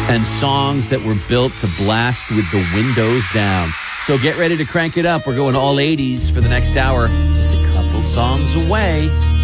and songs that were built to blast with the windows down. So get ready to crank it up. We're going all 80s for the next hour. Just a couple songs away.